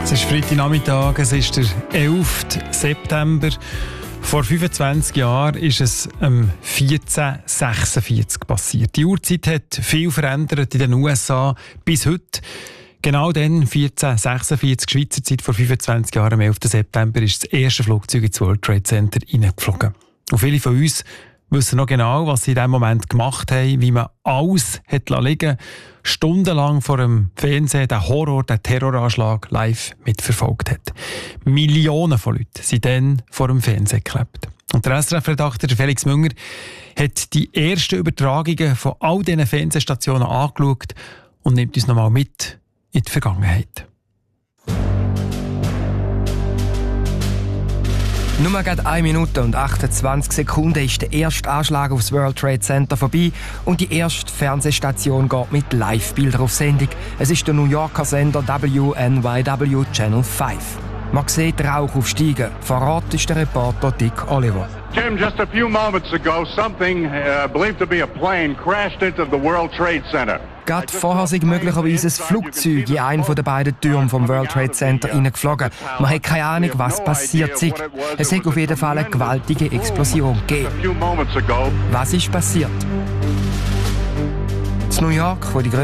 Es ist Freitagnachmittag, es ist der 11. September. Vor 25 Jahren ist es 1446 passiert. Die Uhrzeit hat viel verändert in den USA bis heute. Genau dann, 1446 Schweizer Zeit, vor 25 Jahren, am 11. September, ist das erste Flugzeug ins World Trade Center hineingeflogen. Und viele von uns wissen noch genau, was sie in diesem Moment gemacht haben, wie man alles hat liegen, stundenlang vor dem Fernsehen den Horror, den Terroranschlag live mitverfolgt hat. Millionen von Leuten sind dann vor dem Fernsehen geklebt. Und der SRF-Redakteur Felix Münger hat die ersten Übertragungen von all diesen Fernsehstationen angeschaut und nimmt uns nochmal mit in die Vergangenheit. Nur gerade 1 Minute und 28 Sekunden ist der erste Anschlag aufs World Trade Center vorbei und die erste Fernsehstation geht mit Live-Bildern auf Sendung. Es ist der New Yorker Sender WNYW Channel 5. Man sieht Rauch aufsteigen. Vor Ort ist der Reporter Dick Oliver. Jim, just a few moments ago, something believed to be a plane crashed into the World Trade Center. Gerade vorher sei möglicherweise ein Flugzeug in einen der beiden Türme vom World Trade Center hineingeflogen. Man hat keine Ahnung, was passiert sei. Es hat auf jeden Fall eine gewaltige Explosion gegeben. Was ist passiert? In New York, wo die